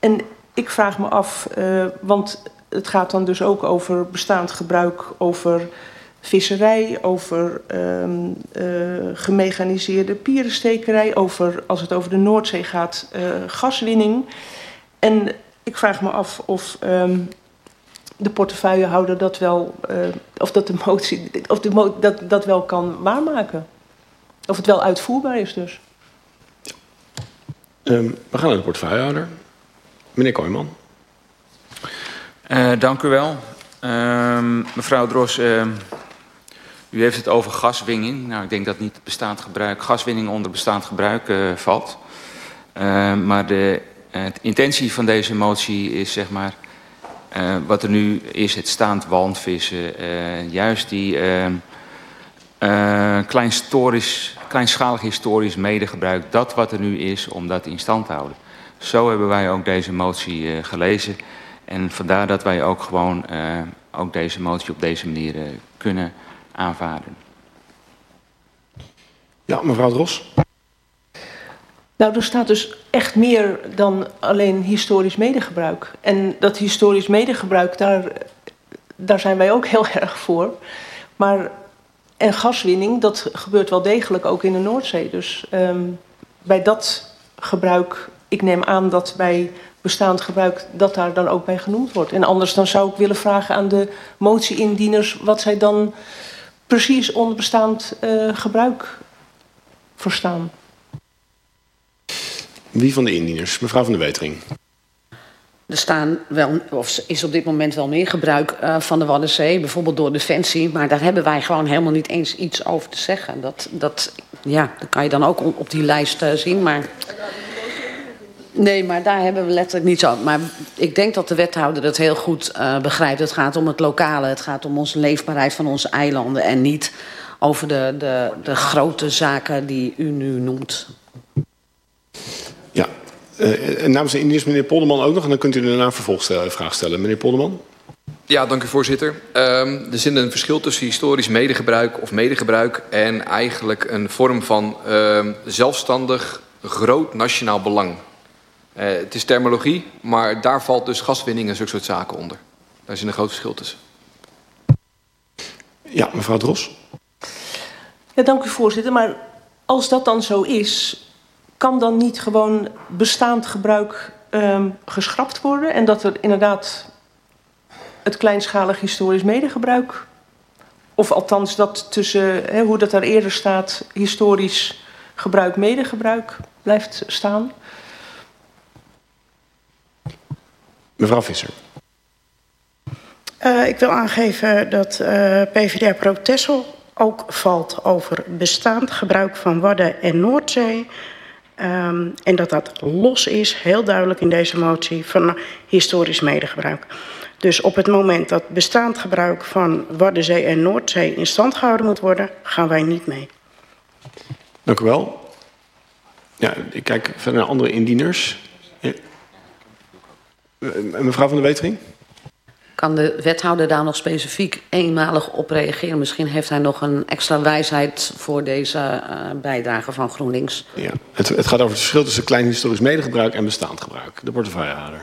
En ik vraag me af, want het gaat dan dus ook over bestaand gebruik, over visserij, over gemechaniseerde pierenstekerij, over, als het over de Noordzee gaat, gaswinning. En ik vraag me af of de portefeuillehouder dat wel, of dat de motie, dat wel kan waarmaken. Of het wel uitvoerbaar is dus. We gaan naar de portefeuillehouder. Meneer Kooijman. Dank u wel. Mevrouw Dros, u heeft het over gaswinning. Nou, ik denk dat niet bestaand gebruik, gaswinning onder bestaand gebruik valt. Maar de intentie van deze motie is, zeg maar, wat er nu is, het staand walvissen. Juist die kleinschalig historisch medegebruik, dat wat er nu is, om dat in stand te houden. Zo hebben wij ook deze motie gelezen. En vandaar dat wij ook gewoon ook deze motie op deze manier kunnen aanvaarden. Ja, mevrouw Dros. Nou, er staat dus echt meer dan alleen historisch medegebruik. En dat historisch medegebruik, daar zijn wij ook heel erg voor. Maar, en gaswinning, dat gebeurt wel degelijk ook in de Noordzee. Dus bij dat gebruik, ik neem aan dat bij bestaand gebruik dat daar dan ook bij genoemd wordt. En anders dan zou ik willen vragen aan de motie-indieners wat zij dan precies onder bestaand gebruik verstaan. Wie van de indieners? Mevrouw van der Wetering. Er staan wel, of is op dit moment wel meer gebruik van de Waddenzee, bijvoorbeeld door Defensie, maar daar hebben wij gewoon helemaal niet eens iets over te zeggen. Dat kan je dan ook op die lijst zien, maar nee, maar daar hebben we letterlijk niets over. Maar ik denk dat de wethouder dat heel goed begrijpt. Het gaat om het lokale, het gaat om onze leefbaarheid van onze eilanden en niet over de grote zaken die u nu noemt. Ja, namens de indieners meneer Polderman ook nog en dan kunt u daarna een vervolgvraag stellen. Meneer Polderman. Ja, dank u voorzitter. Er zit een verschil tussen historisch medegebruik of medegebruik en eigenlijk een vorm van zelfstandig groot nationaal belang. Het is terminologie, maar daar valt dus gaswinning en zulke soort zaken onder. Daar zit een groot verschil tussen. Ja, mevrouw Dros. Ja, dank u voorzitter. Maar als dat dan zo is, kan dan niet gewoon bestaand gebruik geschrapt worden en dat er inderdaad het kleinschalig historisch medegebruik, of althans dat tussen, hoe dat daar eerder staat, historisch gebruik medegebruik blijft staan? Mevrouw Visser. Ik wil aangeven dat PvdA Pro Texel ook valt over bestaand gebruik van Wadden en Noordzee. En dat los is, heel duidelijk in deze motie, van historisch medegebruik. Dus op het moment dat bestaand gebruik van Waddenzee en Noordzee in stand gehouden moet worden, gaan wij niet mee. Dank u wel. Ja, ik kijk verder naar andere indieners. Ja. Mevrouw van der Wetering. Kan de wethouder daar nog specifiek eenmalig op reageren? Misschien heeft hij nog een extra wijsheid voor deze bijdrage van GroenLinks. Ja, het gaat over het verschil tussen klein historisch medegebruik en bestaand gebruik. De portefeuillehouder.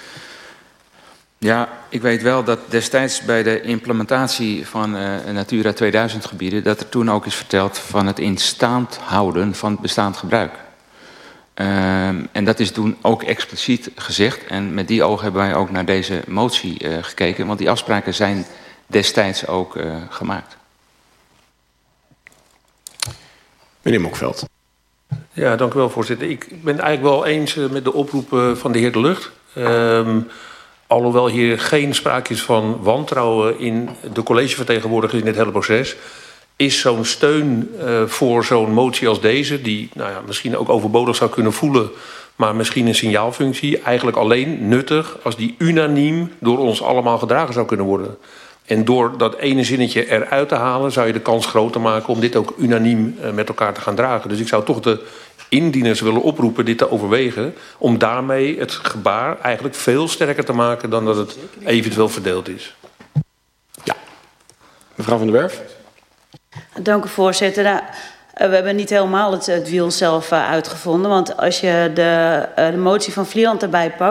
Ja, ik weet wel dat destijds bij de implementatie van Natura 2000 gebieden, dat er toen ook is verteld van het in stand houden van bestaand gebruik. En dat is toen ook expliciet gezegd. En met die ogen hebben wij ook naar deze motie gekeken. Want die afspraken zijn destijds ook gemaakt. Meneer Mokveld. Ja, dank u wel, voorzitter. Ik ben het eigenlijk wel eens met de oproep van de heer De Lucht. Alhoewel hier geen sprake is van wantrouwen in de collegevertegenwoordigers in dit hele proces, is zo'n steun voor zo'n motie als deze, die misschien ook overbodig zou kunnen voelen, maar misschien een signaalfunctie, eigenlijk alleen nuttig als die unaniem door ons allemaal gedragen zou kunnen worden. En door dat ene zinnetje eruit te halen, zou je de kans groter maken om dit ook unaniem met elkaar te gaan dragen. Dus ik zou toch de indieners willen oproepen dit te overwegen, om daarmee het gebaar eigenlijk veel sterker te maken dan dat het eventueel verdeeld is. Ja. Mevrouw van der Werf. Dank u, voorzitter. We hebben niet helemaal het wiel zelf uitgevonden. Want als je de motie van Vlieland erbij pakt,